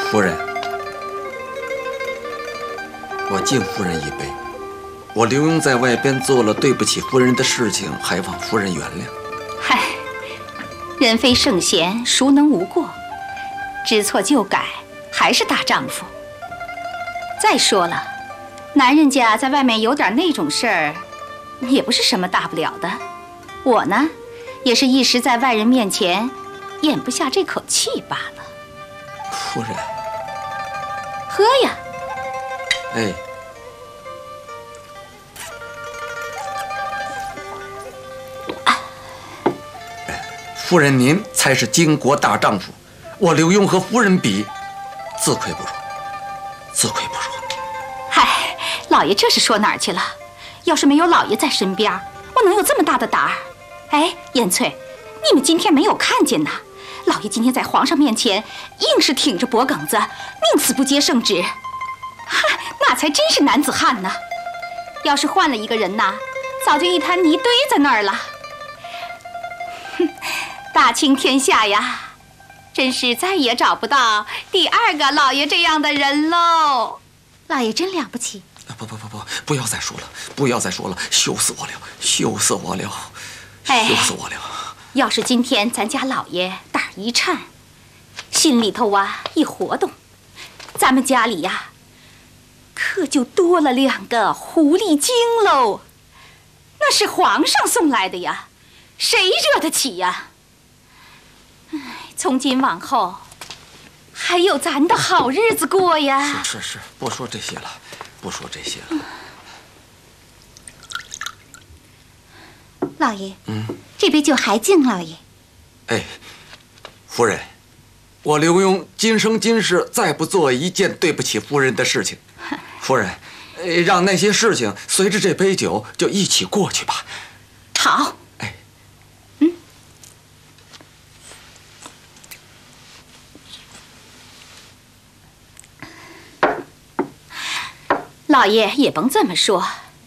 夫人，我敬夫人一杯。我刘墉在外边做了对不起夫人的事情，还望夫人原谅。 嗨，人非圣贤，孰能无过？知错就改，还是大丈夫。再说了，男人家在外面有点那种事儿，也不是什么大不了的。我呢，也是一时在外人面前咽不下这口气罢了。 夫人， 喝呀！ 哎。夫人，您才是巾帼大丈夫，我刘墉和夫人比，自愧不如，自愧不如。 嗨，老爷这是说哪儿去了？要是没有老爷在身边，我能有这么大的胆儿？哎，燕翠，你们今天没有看见呐？老爷今天在皇上面前，硬是挺着脖梗子，宁死不接圣旨。嗨，那才真是男子汉呢！要是换了一个人呐，早就一滩泥堆在那儿了。哼，大清天下呀，真是再也找不到第二个老爷这样的人喽！老爷真了不起！ 不要再说了，不要再说了，羞死我了，羞死我了，羞死我了！ 要是今天咱家老爷胆儿一颤，心里头啊一活动，咱们家里呀，可就多了2个狐狸精喽。那是皇上送来的呀，谁惹得起呀？哎，从今往后，还有咱的好日子过呀！ 是，不说这些了，不说这些了。 老爷，这杯酒还敬老爷。 哎，夫人，我刘墉今生今世再不做一件对不起夫人的事情。夫人，让那些事情随着这杯酒就一起过去吧。 好。 哎， 老爷也甭这么说。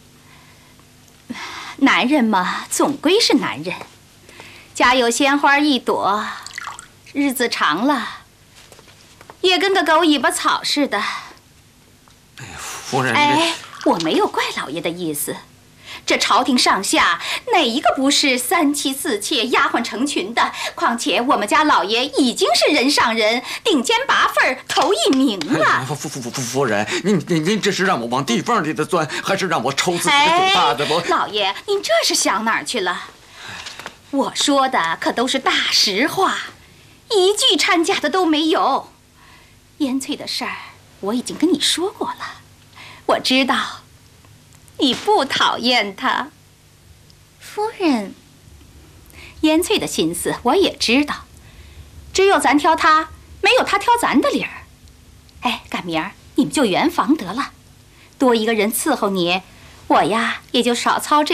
男人嘛，总归是男人，家有鲜花一朵，日子长了，也跟个狗尾巴草似的。 哎，夫人， 哎，我没有怪老爷的意思。这朝廷上下哪一个不是3妻4妾、丫鬟成群的？况且我们家老爷已经是人上人，顶尖拔份，头一名了。 夫人，您这是让我往地缝里头钻，还是让我抽自己的嘴巴子？ 老爷，您这是想哪儿去了？我说的可都是大实话，一句掺假的都没有。燕翠的事儿我已经跟你说过了，我知道你不讨厌他。夫人，燕翠的心思我也知道，只有咱挑他，没有他挑咱的理儿。哎，赶明儿你们就圆房得了，多一个人伺候你，我呀也就少操这